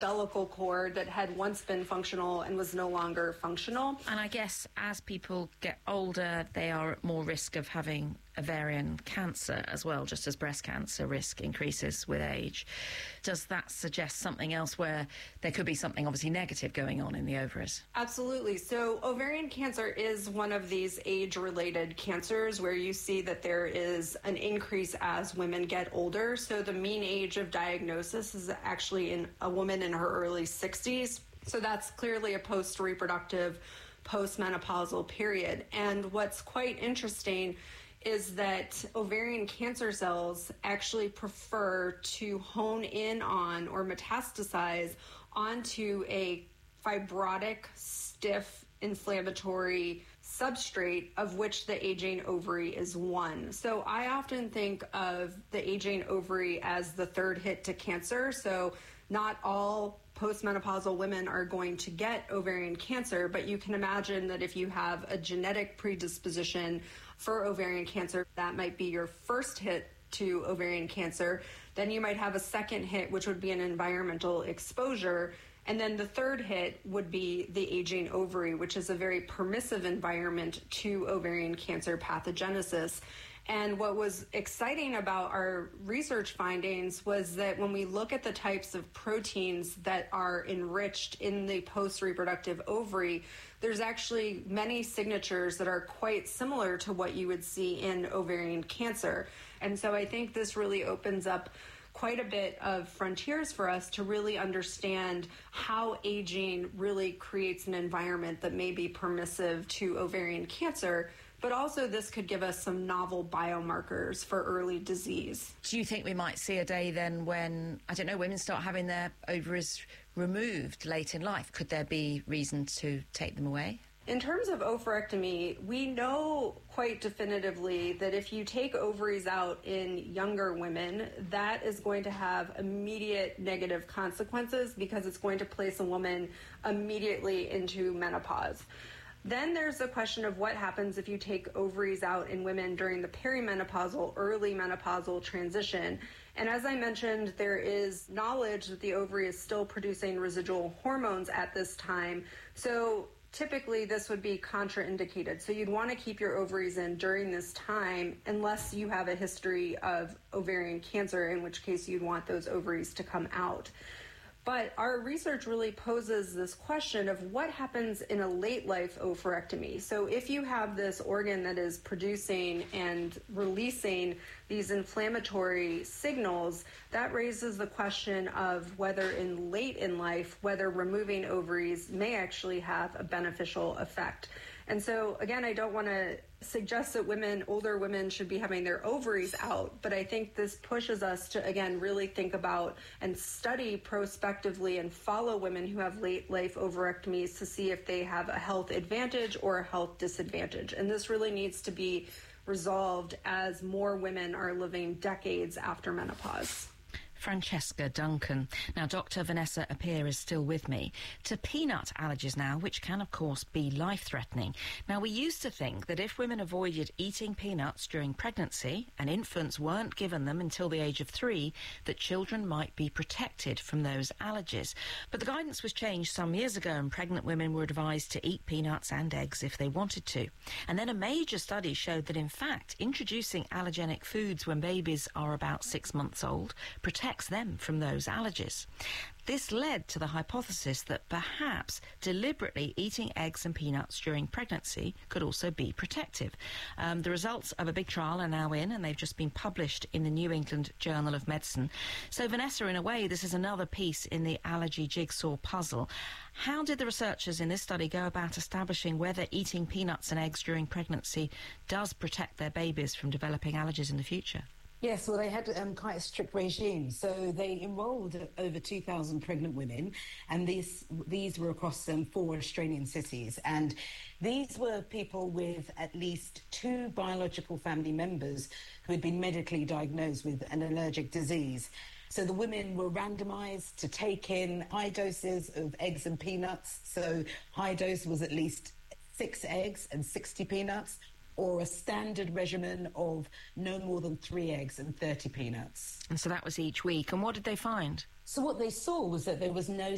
umbilical cord that had once been functional and was no longer functional. And I guess as people get older, they are at more risk of having ovarian cancer as well, just as breast cancer risk increases with age. Does that suggest something else where there could be something obviously negative going on in the ovaries? Absolutely. So ovarian cancer is one of these age-related cancers where you see that there is an increase as women get older. So the mean age of diagnosis is actually in a woman in her early 60s. So that's clearly a post-reproductive, post-menopausal period. And what's quite interesting is that ovarian cancer cells actually prefer to hone in on or metastasize onto a fibrotic, stiff, inflammatory substrate of which the aging ovary is one. So I often think of the aging ovary as the third hit to cancer. So not all postmenopausal women are going to get ovarian cancer, but you can imagine that if you have a genetic predisposition for ovarian cancer, that might be your first hit to ovarian cancer. Then you might have a second hit, which would be an environmental exposure. And then the third hit would be the aging ovary, which is a very permissive environment to ovarian cancer pathogenesis. And what was exciting about our research findings was that when we look at the types of proteins that are enriched in the post-reproductive ovary, there's actually many signatures that are quite similar to what you would see in ovarian cancer. And so I think this really opens up quite a bit of frontiers for us to really understand how aging really creates an environment that may be permissive to ovarian cancer, but also this could give us some novel biomarkers for early disease. Do you think we might see a day then when, I don't know, women start having their ovaries removed late in life? Could there be reason to take them away? In terms of ovarectomy, we know quite definitively that if you take ovaries out in younger women, that is going to have immediate negative consequences because it's going to place a woman immediately into menopause. Then there's the question of what happens if you take ovaries out in women during the perimenopausal, early menopausal transition. And as I mentioned, there is knowledge that the ovary is still producing residual hormones at this time. So typically, this would be contraindicated. So you'd want to keep your ovaries in during this time unless you have a history of ovarian cancer, in which case you'd want those ovaries to come out. But our research really poses this question of what happens in a late life ovarectomy. So if you have this organ that is producing and releasing these inflammatory signals, that raises the question of whether in late in life, whether removing ovaries may actually have a beneficial effect. And so, again, I don't want to suggest that older women should be having their ovaries out, but I think this pushes us to, again, really think about and study prospectively and follow women who have late life ovarectomies to see if they have a health advantage or a health disadvantage. And this really needs to be resolved as more women are living decades after menopause. Francesca Duncan. Now, Dr. Vanessa Appiah is still with me. To peanut allergies now, which can, of course, be life-threatening. Now, we used to think that if women avoided eating peanuts during pregnancy and infants weren't given them until the age of 3, that children might be protected from those allergies. But the guidance was changed some years ago and pregnant women were advised to eat peanuts and eggs if they wanted to. And then a major study showed that, in fact, introducing allergenic foods when babies are about 6 months old protects them from those allergies. This led to the hypothesis that perhaps deliberately eating eggs and peanuts during pregnancy could also be protective. The results of a big trial are now in, and they've just been published in the New England Journal of Medicine. So, Vanessa, in a way, this is another piece in the allergy jigsaw puzzle. How did the researchers in this study go about establishing whether eating peanuts and eggs during pregnancy does protect their babies from developing allergies in the future? Yes, well, they had quite a strict regime. So they enrolled over 2,000 pregnant women, and these were across 4 Australian cities. And these were people with at least 2 biological family members who had been medically diagnosed with an allergic disease. So the women were randomized to take in high doses of eggs and peanuts. So high dose was at least 6 eggs and 60 peanuts, or a standard regimen of no more than 3 eggs and 30 peanuts. And so that was each week. And what did they find? So what they saw was that there was no